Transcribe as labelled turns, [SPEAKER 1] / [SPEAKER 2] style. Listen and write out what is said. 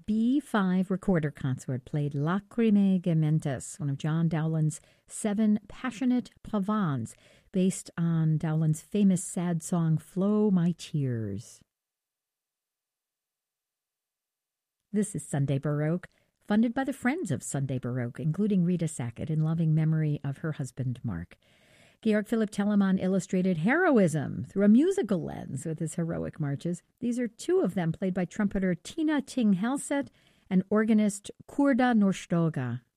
[SPEAKER 1] B5 Recorder Consort played Lacrime Gementes, one of John Dowland's 7 passionate pavans, based on Dowland's famous sad song Flow My Tears. This is Sunday Baroque, funded by the Friends of Sunday Baroque, including Rita Sackett, in loving memory of her husband, Mark. Georg Philipp Telemann illustrated heroism through a musical lens with his heroic marches. These are 2 of them played by trumpeter Tina Ting-Helset and organist Kurda Norstoga.